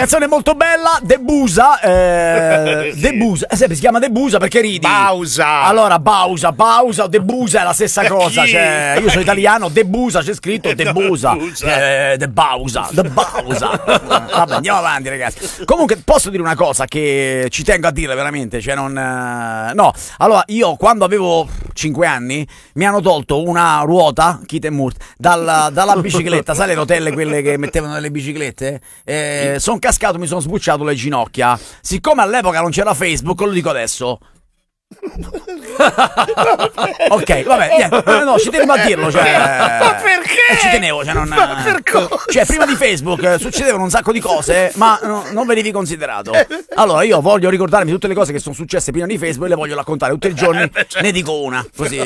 canzone molto bella, Debusa. Debusa. Si chiama Debusa perché ridi? Bausa. Allora, Bausa o Debusa è la stessa cosa. Cioè, io sono italiano, Debusa c'è scritto Debusa. Debausa. Vabbè, andiamo avanti, ragazzi. Comunque, posso dire una cosa che ci tengo a dire veramente. Cioè, non. No, allora, io quando avevo 5 anni mi hanno tolto una ruota, Kit e Murt, dalla bicicletta. Sai le rotelle quelle che mettevano nelle biciclette? Sono cascato, mi sono sbucciato le ginocchia. Siccome all'epoca non c'era Facebook, lo dico adesso. Ok, vabbè, niente, no, ci tenevo a dirlo, cioè. Ma perché? Ci tenevo, cioè, non. Cioè, prima di Facebook succedevano un sacco di cose, ma non venivi considerato. Allora, io voglio ricordarmi tutte le cose che sono successe prima di Facebook e le voglio raccontare tutti i giorni. Ne dico una, così.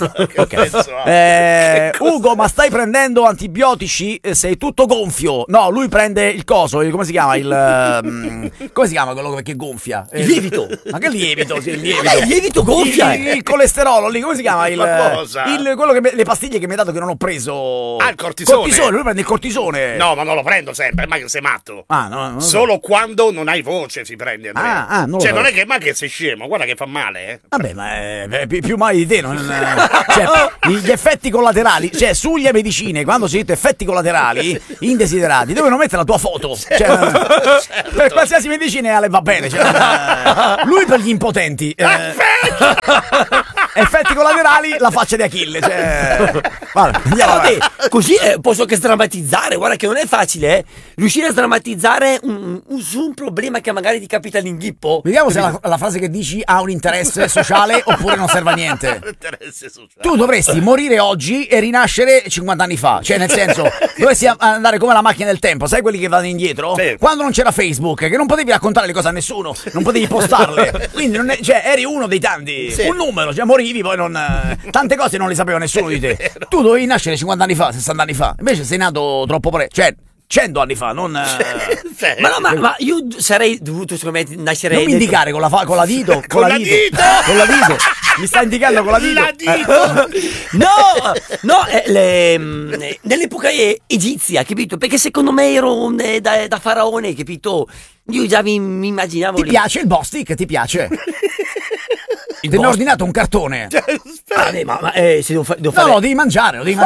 Ok. Ugo, ma stai prendendo antibiotici? Sei tutto gonfio. No, lui prende il coso, come si chiama? Come si chiama quello che gonfia? Il lievito. Ma che lievito? Sì, il lievito. Il lievito gonfia. Il colesterolo lì, come si chiama? Cosa? Quello che le pastiglie che mi ha dato che non ho preso. Ah, il cortisone. Lui prende il cortisone. No, ma non lo prendo sempre, ma che sei matto. No. Solo quando non hai voce si prende, Andrea. Non cioè, lo non è che ma che sei scemo, guarda che fa male, eh. Vabbè, ma più male di te. Cioè, gli effetti collaterali, cioè, sulle medicine, quando si dice effetti collaterali indesiderati, devono mettere la tua foto. Cioè, per qualsiasi medicina va bene. Cioè, lui per gli impotenti. Effetti collaterali, la faccia di Achille. Cioè, vabbè, così posso anche sdrammatizzare. Guarda che non è facile, riuscire a sdrammatizzare un problema che magari ti capita all'inghippo. Vediamo se la frase che dici ha un interesse sociale oppure non serve a niente. Tu dovresti morire oggi e rinascere 50 anni fa. Cioè, nel senso, dovresti andare come la macchina del tempo. Sai quelli che vanno indietro? Sì. Quando non c'era Facebook, che non potevi raccontare le cose a nessuno, non potevi postarle. Quindi cioè, eri uno dei tanti. Sì. Un numero, cioè morivi, poi non. Tante cose non le sapeva nessuno di te. Tu dovevi nascere 50 anni fa, 60 anni fa. Invece sei nato troppo presto. Cioè, 100 anni fa, non. Ma io sarei dovuto, secondo me, nascere. Non mi indicare con la dito. Con la dito. Mi sta indicando con la dito. No, nell'epoca egizia, capito? Perché secondo me ero da faraone, capito? Io già mi immaginavo. Ti piace il Bostic? Ti piace? Ti hanno ordinato un cartone. Vabbè, ma se devo fare. No, devi mangiare. Sì.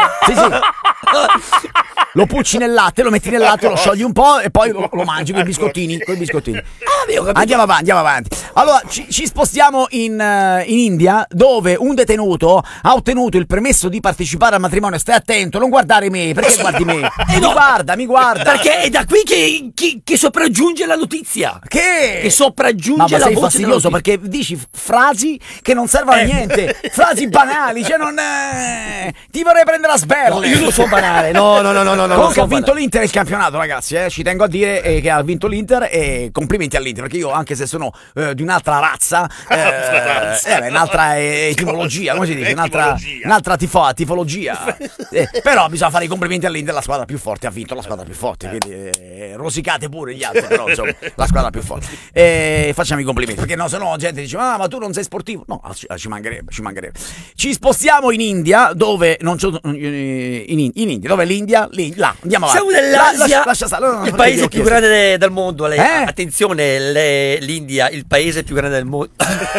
Lo pucci nel latte, lo metti nel latte, lo sciogli un po' e poi lo mangi con i biscottini. Andiamo avanti. Allora, ci spostiamo in India, dove un detenuto ha ottenuto il permesso di partecipare al matrimonio. Stai attento, non guardare me. Perché guardi me? Mi guarda. Perché è da qui che sopraggiunge la notizia. Che sopraggiunge la voce. Ma sei fastidioso perché dici frasi che non servono a niente. Frasi banali, cioè non. Ti vorrei prendere a sberle. No, io non sono banale. No. Comunque ha vinto l'Inter il campionato, ragazzi. Ci tengo a dire che ha vinto l'Inter e complimenti all'Inter, perché io, anche se sono di un'altra razza, un'altra etimologia, come si dice? Un'altra tifologia. Però bisogna fare i complimenti all'Inter, la squadra più forte ha vinto, la squadra più forte. Quindi rosicate pure gli altri, però insomma, la squadra più forte. Facciamo i complimenti, perché no, se no la gente dice: ma tu non sei sportivo. No, ci mancherebbe. Ci spostiamo in India, dove non c'è. In India, dove l'India? Là, andiamo avanti. Siamo nell'Asia, lascia stare. il paese più grande del mondo. Attenzione, l'India, il paese più grande del mondo.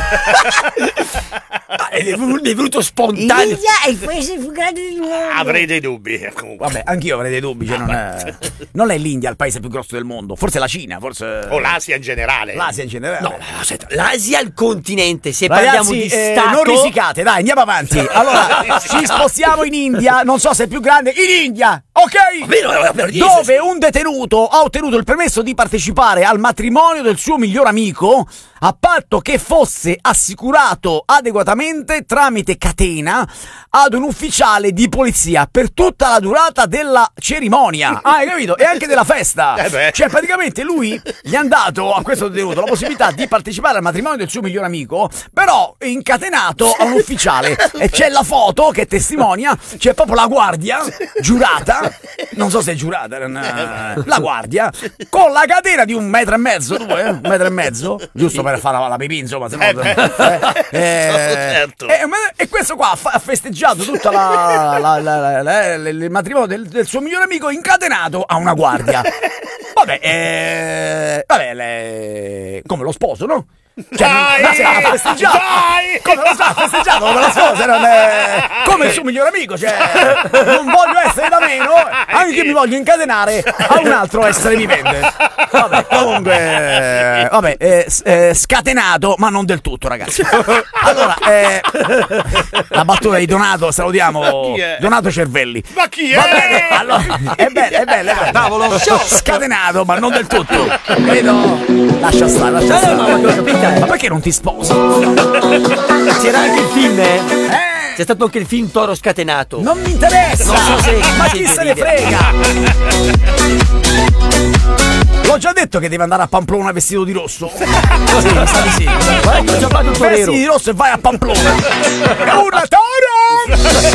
È venuto spontaneo. L'India è il paese più grande del mondo. Avrei dei dubbi. Vabbè, anch'io avrei dei dubbi. Cioè non è l'India il paese più grosso del mondo. Forse la Cina, forse. O l'Asia in generale. No, l'Asia è il continente. Se ragazzi, parliamo di stato. Non risicate, dai, andiamo avanti. Allora, ci spostiamo in India. Non so se è più grande. In India, ok? Dove un detenuto ha ottenuto il permesso di partecipare al matrimonio del suo miglior amico, a patto che fosse assicurato adeguatamente tramite catena ad un ufficiale di polizia per tutta la durata della cerimonia. Hai capito? E anche della festa. Cioè, praticamente lui gli ha dato a questo detenuto la possibilità di partecipare al matrimonio del suo miglior amico, però incatenato a un ufficiale. E c'è la foto che testimonia, c'è proprio la guardia giurata, non so se è giurata, la guardia, con la catena di 1,5 metri, 2, 1,5 metri, giusto? per fare la pipì, insomma, se no, certo. e questo qua ha festeggiato tutta il matrimonio del suo migliore amico incatenato a una guardia. Vabbè, come lo sposo, no? Cioè, ha festeggiato come lo ha festeggiato come la sposa, come il suo migliore amico, cioè non voglio essere da meno, anche mi voglio incatenare a un altro essere vivente. Vabbè, comunque scatenato, ma non del tutto, ragazzi. Allora, la battuta di Donato, salutiamo Donato Cervelli. Ma chi è? Va bene, allora, è bella. Tavolo scatenato, ma non del tutto. Vedo. Lascia stare. Ma perché non ti sposi? C'era anche il film, C'è stato anche il film Toro Scatenato. Non mi interessa! Non so se ma chi se ne frega? L'ho già detto che devi andare a Pamplona vestito di rosso. Sì. Guarda che ho già fatto il torero. Vestiti di rosso e vai a Pamplona. Urla Toro!